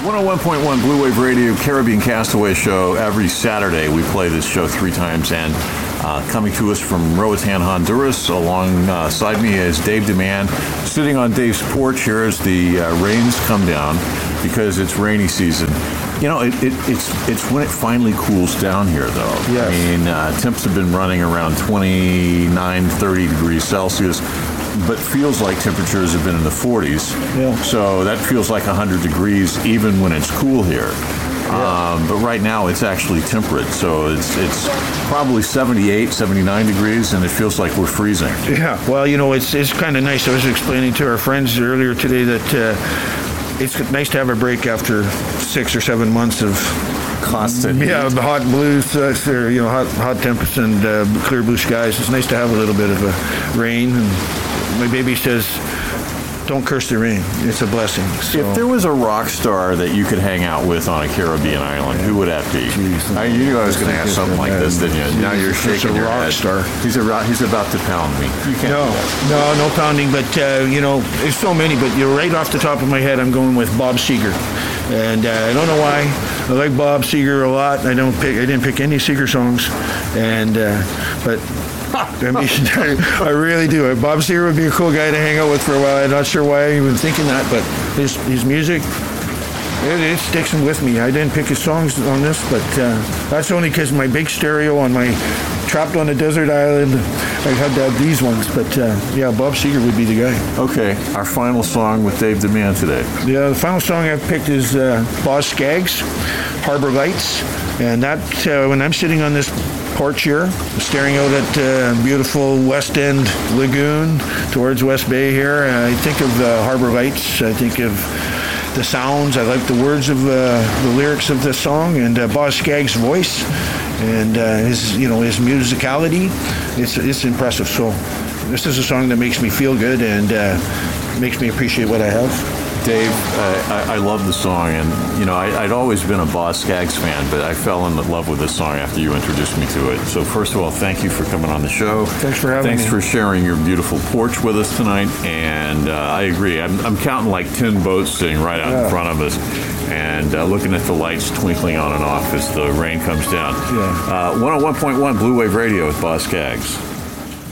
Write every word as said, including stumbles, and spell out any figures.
one oh one point one Blue Wave Radio, Caribbean Castaway Show. Every Saturday we play this show three times, and uh, coming to us from Roatan, Honduras, alongside me is Dave DeMann. Sitting on Dave's porch here as the uh, rains come down because it's rainy season. You know, it, it, it's it's when it finally cools down here, though. Yes. I mean, uh, temps have been running around twenty-nine, thirty degrees Celsius, but feels like temperatures have been in the forties. Yeah. So that feels like one hundred degrees even when it's cool here. Yeah. Um, but right now it's actually temperate, so it's it's probably seventy-eight, seventy-nine degrees, and it feels like we're freezing. Yeah, well, you know, it's it's kind of nice. I was explaining to our friends earlier today that uh, it's nice to have a break after six or seven months of constant yeah, heat. hot blues, uh, or, you know, hot hot temps and uh, clear blue skies. It's nice to have a little bit of a rain. And my baby says, "Don't curse the rain. It's a blessing." So. If there was a rock star that you could hang out with on a Caribbean island, who would that be? Jeez, I, you knew I was going to ask something like this, didn't you? Jeez, now you're shaking a your rock head. Star. He's a rock, he's about to pound me. You can't No, do that. no, no pounding. But uh, you know, there's so many. But you're right off the top of my head. I'm going with Bob Seger, and uh, I don't know why. I like Bob Seger a lot. I don't pick. I didn't pick any Seger songs, and uh, but. I mean, I really do. Bob Seger would be a cool guy to hang out with for a while. I'm not sure why I even thinking that, but his his music, it, it sticks with me. I didn't pick his songs on this, but uh, that's only because my big stereo on my Trapped on a Desert Island, I had to have these ones. But uh, yeah, Bob Seger would be the guy. Okay, our final song with Dave DeMann today. Yeah, the final song I've picked is uh, Boz Scaggs, Harbor Lights, and that uh, when I'm sitting on this porch here, staring out at uh, beautiful West End Lagoon towards West Bay here, I think of uh, Harbor Lights. I think of the sounds. I like the words of uh, the lyrics of the song, and uh, Boz Scaggs' voice and uh, his, you know, his musicality. It's it's impressive. So this is a song that makes me feel good and uh, makes me appreciate what I have. Dave, uh, I, I love the song, and you know I, I'd always been a Boz Scaggs fan, but I fell in love with this song after you introduced me to it. So first of all, thank you for coming on the show. Thanks for having Thanks me. Thanks for sharing your beautiful porch with us tonight. And uh, I agree. I'm, I'm counting like ten boats sitting right out Yeah. in front of us, and uh, looking at the lights twinkling on and off as the rain comes down. Yeah. Uh, one oh one point one Blue Wave Radio with Boz Scaggs.